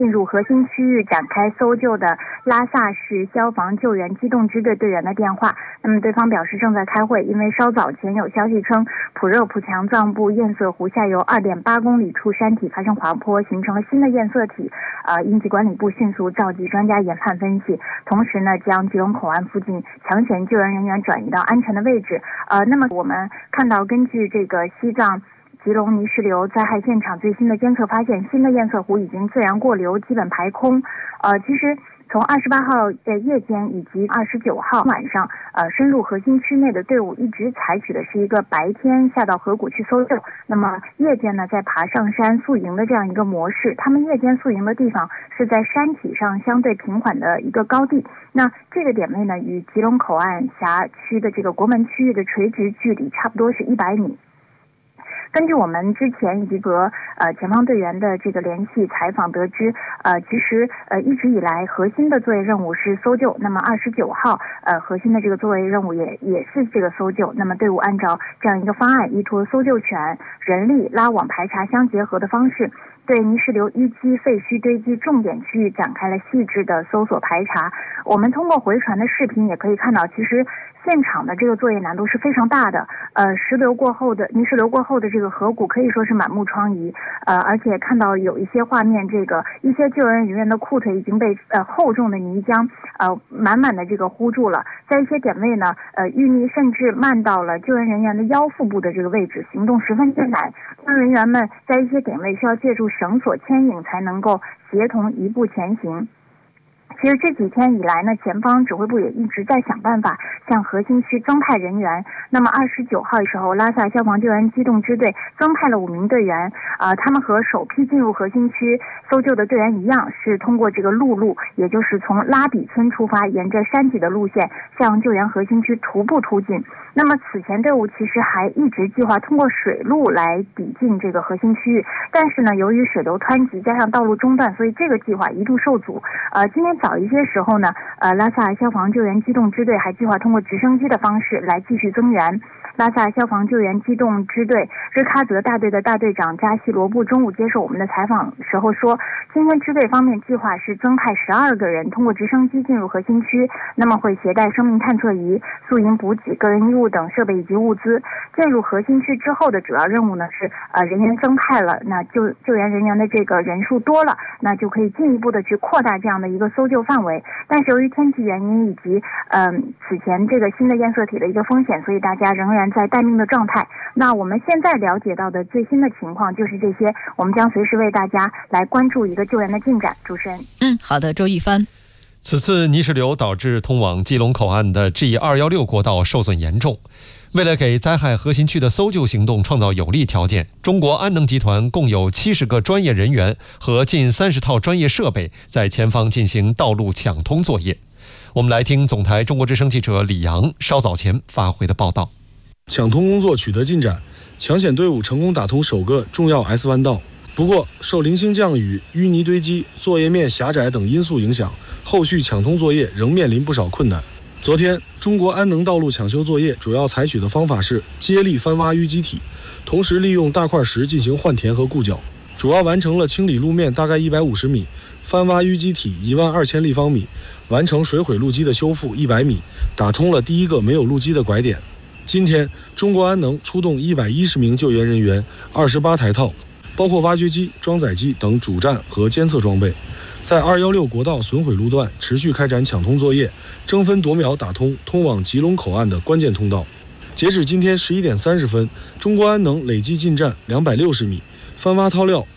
进入核心区域展开搜救的拉萨市消防救援机动支队队员的电话。那么对方表示正在开会，因为稍早前有消息称普热普强藏部堰塞湖下游2.8公里处山体发生滑坡，形成了新的堰塞体。应急管理部迅速召集专家研判分析，同时呢将吉隆口岸附近抢险救援人员转移到安全的位置。那么我们看到，根据这个西藏吉隆泥石流灾害现场最新的监测发现，新的堰塞湖已经自然过流，基本排空。其实从28号夜间以及29号晚上，深入核心区内的队伍一直采取的是一个白天下到河谷去搜救，那么夜间呢再爬上山宿营的这样一个模式。他们夜间宿营的地方是在山体上相对平缓的一个高地，那这个点位呢与吉隆口岸辖区的这个国门区域的垂直距离差不多是100米。根据我们之前以及和前方队员的这个联系采访得知，其实一直以来核心的作业任务是搜救，那么29号核心的这个作业任务也是这个搜救。那么队伍按照这样一个方案，依托搜救犬、人力、拉网排查相结合的方式，对泥石流淤积废墟堆积重点区域展开了细致的搜索排查。我们通过回传的视频也可以看到，其实现场的这个作业难度是非常大的。泥石流过后的这个河谷可以说是满目疮痍，而且看到有一些画面，这个一些救援人员的裤腿已经被厚重的泥浆满满的这个糊住了。在一些点位呢，淤泥甚至漫到了救援人员的腰腹部的这个位置，行动十分艰难。救援人员们在一些点位需要借助绳索牵引才能够协同一步前行。其实这几天以来呢，前方指挥部也一直在想办法向核心区增派人员。那么29号的时候，拉萨消防救援机动支队增派了5名队员，他们和首批进入核心区搜救的队员一样，是通过这个陆路，也就是从拉比村出发，沿着山脊的路线向救援核心区徒步突进。那么此前队伍其实还一直计划通过水路来抵近这个核心区域，但是呢，由于水流湍急加上道路中断，所以这个计划一度受阻。今天早一些时候呢，拉萨消防救援机动支队还计划通过直升机的方式来继续增援。拉萨消防救援机动支队日喀则大队的大队长扎西罗布中午接受我们的采访时候说，今天支队方面计划是增派12个人通过直升机进入核心区，那么会携带生命探测仪、宿营补给、个人衣物等设备以及物资。进入核心区之后的主要任务呢是人员增派了，那救援人员的这个人数多了，那就可以进一步的去扩大这样的一个搜救范围。但是由于天气原因以及此前这个新的堰塞体的一个风险，所以大家仍然在待命的状态。那我们现在了解到的最新的情况就是这些，我们将随时为大家来关注一个救援的进展。主持人， 好的，周一帆。 此次泥石流导致通往基隆口岸的 G216 国道受损严重。为了给灾害核心区的搜救行动创造有利条件，中国安能集团共有70个专业人员和近30套专业设备在前方进行道路抢通作业。我们来听总台中国之声记者李阳稍早前发回的报道。 抢通工作取得进展，抢险队伍成功打通首个重要 S 弯道。不过，受零星降雨、淤泥堆积、作业面狭窄等因素影响，后续抢通作业仍面临不少困难。昨天，中国安能道路抢修作业主要采取的方法是接力翻挖淤积体，同时利用大块石进行换填和固角，主要完成了清理路面大概150米，翻挖淤积体12000立方米，完成水毁路基的修复100米，打通了第一个没有路基的拐点。今天，中国安能出动110名救援人员，28台套，包括挖掘机、装载机等主站和监测装备，在216国道损毁路段持续开展抢通作业，争分夺秒打通通往吉隆口岸的关键通道。截止今天11点30分，中国安能累计进站260米，翻挖掏料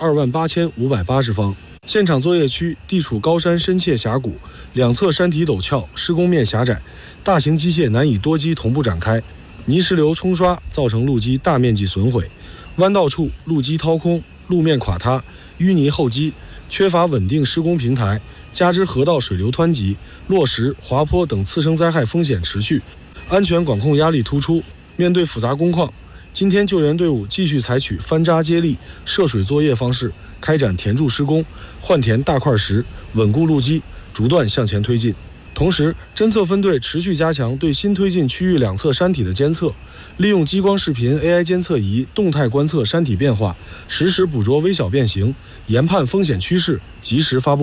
28580方。现场作业区地处高山深切峡谷，两侧山体陡峭，施工面狭窄，大型机械难以多机同步展开，泥石流冲刷造成路基大面积损毁，弯道处路基掏空，路面垮塌，淤泥厚积，缺乏稳定施工平台，加之河道水流湍急，落石、滑坡等次生灾害风险持续，安全管控压力突出。面对复杂工况，今天救援队伍继续采取翻渣接力、涉水作业方式，开展填筑施工，换填大块石，稳固路基，逐段向前推进。 同时，侦测分队持续加强对新推进区域两侧山体的监测，利用激光视频 AI 监测仪动态观测山体变化，实时捕捉微小变形，研判风险趋势，及时发布